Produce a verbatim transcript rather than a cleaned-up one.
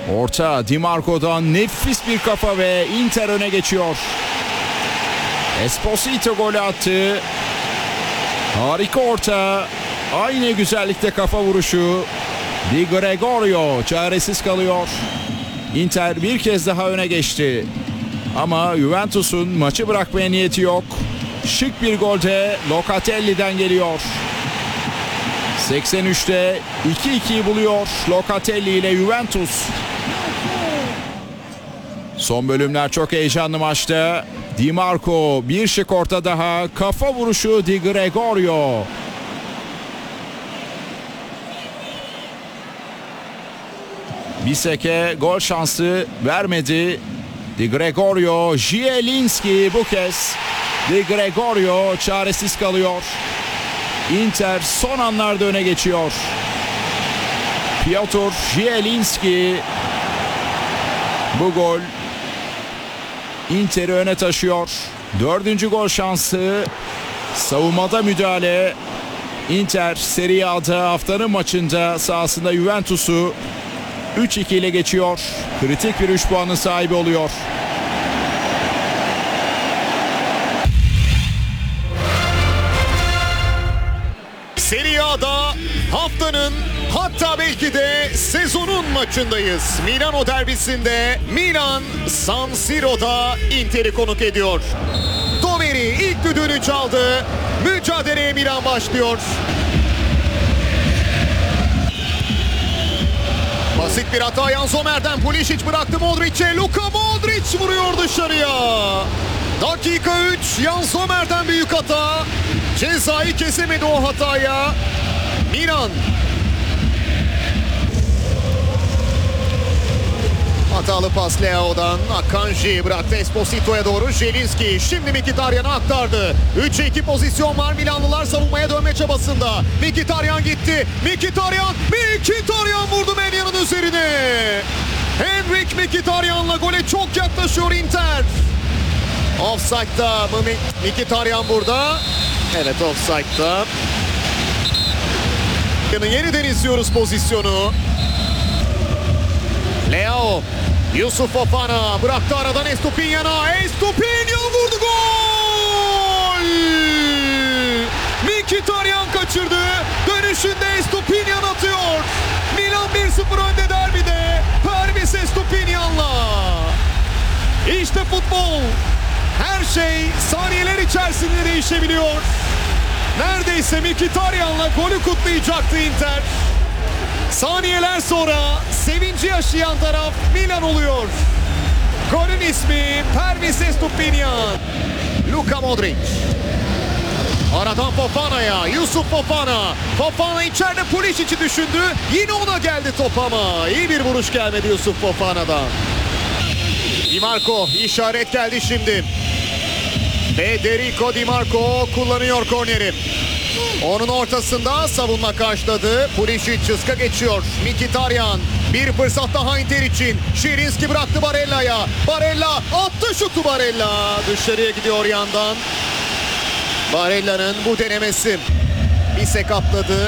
Orta Di Marco'dan nefis bir kafa ve Inter öne geçiyor. Esposito golü attı. Harika orta. Aynı güzellikte kafa vuruşu. Di Gregorio çaresiz kalıyor. Inter bir kez daha öne geçti. Ama Juventus'un maçı bırakmaya niyeti yok. Şık bir gol de Locatelli'den geliyor. seksen üçte iki ikiyi buluyor Locatelli ile Juventus. Son bölümler çok heyecanlı maçta. Di Marco bir şık orta daha. Kafa vuruşu Di Gregorio. Biseke gol şansı vermedi. Di Gregorio, Zielinski bu kez. Di Gregorio çaresiz kalıyor. Inter son anlarda öne geçiyor. Piotr Zielinski. Bu gol Inter'i öne taşıyor. Dördüncü gol şansı. Savunmada müdahale. Inter Serie A'da haftanın maçında sahasında Juventus'u üç iki ile geçiyor. Kritik bir üç puanın sahibi oluyor. Serie A'da haftanın, hatta belki de sezonun maçındayız. Milano derbisinde Milan San Siro'da Inter'i konuk ediyor. Doveri ilk düdüğünü çaldı. Mücadeleye Milan başlıyor. Basit bir hata Jan Sommer'den. Pulisic bıraktı Modric'e. Luka Modric vuruyor dışarıya. Dakika üç. Jan Sommer'den büyük hata. Cezayı kesemedi o hataya. Milan. Hatalı pas Leao'dan. Akanji bıraktı Esposito'ya doğru. Zielinski şimdi Mkhitaryan'a aktardı. üçe iki pozisyon var. Milanlılar savunmaya dönme çabasında. Mkhitaryan gitti. Mkhitaryan. Mkhitaryan vurdu Melian'ın üzerine. Henrik Mkhitaryan'la gole çok yaklaşıyor Inter. Offside'da mı Mkhitaryan burada? Evet, offside'da. Yeniden izliyoruz pozisyonu. Leao, Yusuf Fofana bıraktı aradan Estupiñan'a. Estupiñan vurdu, gol! Mkhitaryan kaçırdı. Dönüşünde Estupiñan atıyor. Milan bir sıfır önde derbide. Pervis Estupiñan'la. İşte futbol. Her şey saniyeler içerisinde değişebiliyor. Neredeyse Mkhitaryan'la golü kutlayacaktı Inter. Saniyeler sonra sevinci yaşayan taraf Milan oluyor. Golün ismi Pervis Estupiñan. Luka Modric. Aradan Fofana'ya. Yusuf Fofana. Fofana içeride Pulisic'i düşündü. Yine ona geldi top ama iyi bir vuruş gelmedi Yusuf Fofana'dan. Di Marco, işaret geldi şimdi. Federico Di Marco kullanıyor korneri. Onun ortasında savunma karşıladı. Pulisic çizka geçiyor. Mkhitaryan bir fırsat daha Inter için. Zielinski bıraktı Barella'ya. Barella attı şutu, Barella. Dışarıya gidiyor yandan. Barella'nın bu denemesi. Bisek atladı.